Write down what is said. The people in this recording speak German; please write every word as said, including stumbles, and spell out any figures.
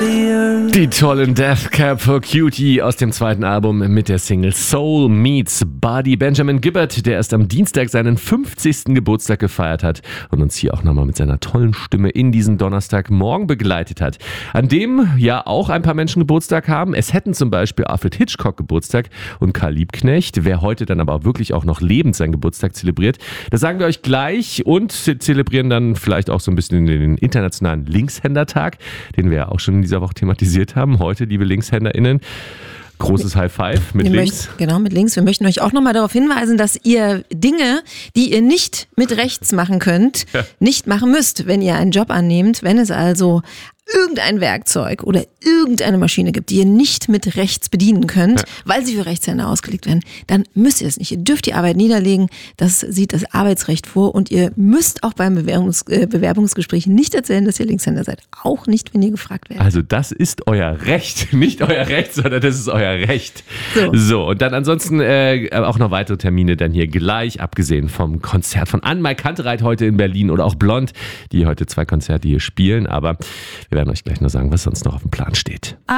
Die tollen Death Cab for Cutie aus dem zweiten Album mit der Single Soul Meets Body. Benjamin Gibbard, der erst am Dienstag seinen fünfzigsten Geburtstag gefeiert hat und uns hier auch nochmal mit seiner tollen Stimme in diesen Donnerstagmorgen begleitet hat. An dem ja auch ein paar Menschen Geburtstag haben. Es hätten zum Beispiel Alfred Hitchcock Geburtstag und Karl Liebknecht. Wer heute dann aber wirklich auch noch lebend seinen Geburtstag zelebriert, das sagen wir euch gleich und zelebrieren dann vielleicht auch so ein bisschen den internationalen Linkshändertag, den wir ja auch schon in dieser Woche thematisiert haben. Heute, liebe LinkshänderInnen, großes High Five mit wir links. Möchten, genau, mit links. Wir möchten euch auch nochmal darauf hinweisen, dass ihr Dinge, die ihr nicht mit rechts machen könnt, ja. nicht machen müsst, wenn ihr einen Job annehmt. Wenn es also irgendein Werkzeug oder irgendeine Maschine gibt, die ihr nicht mit rechts bedienen könnt, ja. weil sie für Rechtshänder ausgelegt werden, dann müsst ihr es nicht. Ihr dürft die Arbeit niederlegen, das sieht das Arbeitsrecht vor und ihr müsst auch beim Bewerbungs- äh, Bewerbungsgespräch nicht erzählen, dass ihr Linkshänder seid. Auch nicht, wenn ihr gefragt werdet. Also das ist euer Recht, nicht euer Recht, sondern das ist euer Recht. So, so und dann ansonsten äh, auch noch weitere Termine dann hier gleich, abgesehen vom Konzert von Anne-Mai Kantereit heute in Berlin oder auch Blond, die heute zwei Konzerte hier spielen, aber wir werden euch gleich noch sagen, was sonst noch auf dem Plan steht.